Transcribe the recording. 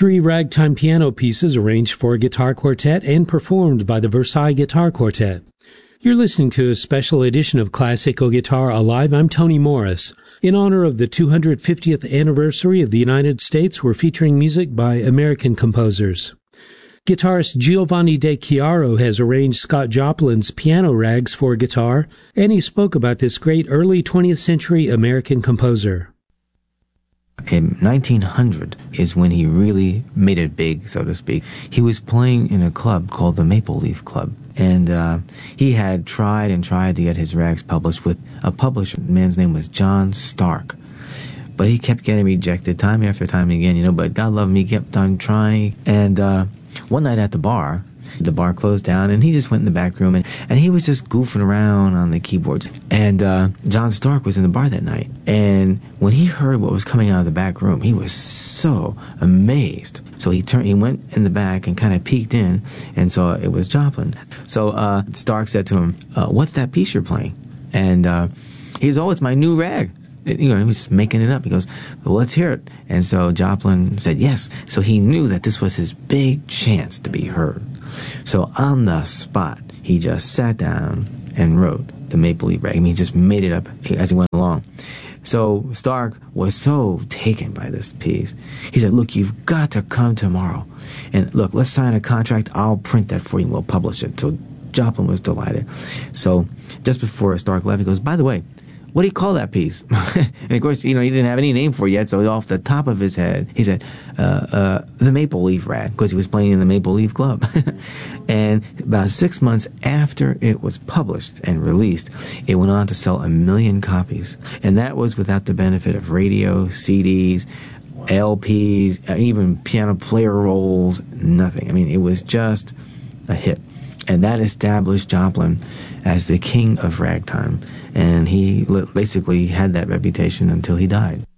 3 ragtime piano pieces arranged for a guitar quartet and performed by the Versailles Guitar Quartet. You're listening to a special edition of Classical Guitar Alive. I'm Tony Morris. In honor of the 250th anniversary of the United States, we're featuring music by American composers. Guitarist Giovanni De Chiaro has arranged Scott Joplin's piano rags for guitar, and he spoke about this great early 20th century American composer. In 1900 is when he really made it big, so to speak. He was playing in a club called the Maple Leaf Club, and he had tried to get his rags published with a publisher. The man's name was John Stark. But he kept getting rejected time after time again, but God love him, he kept on trying. And one night at the bar closed down, and he just went in the back room, and he was just goofing around on the keyboards. And John Stark was in the bar that night, and when he heard what was coming out of the back room, he was so amazed. So he went in the back and kind of peeked in and saw it was Joplin. So Stark said to him, "What's that piece you're playing?" And he goes, "Oh, it's my new rag." He was making it up. He goes, "Well, let's hear it." And so Joplin said yes. So he knew that this was his big chance to be heard. So on the spot, he just sat down and wrote the Maple Leaf Rag. He just made it up as he went along. So Stark was so taken by this piece. He said, "Look, you've got to come tomorrow. And look, let's sign a contract. I'll print that for you and we'll publish it." So Joplin was delighted. So just before Stark left, he goes, "By the way, what do you call that piece?" And of course, he didn't have any name for it yet, so off the top of his head, he said, the Maple Leaf Rag, because he was playing in the Maple Leaf Club. And about 6 months after it was published and released, it went on to sell 1 million copies. And that was without the benefit of radio, CDs, LPs, even piano player rolls, nothing. I mean, it was just a hit. And that established Joplin as the king of ragtime. And he basically had that reputation until he died.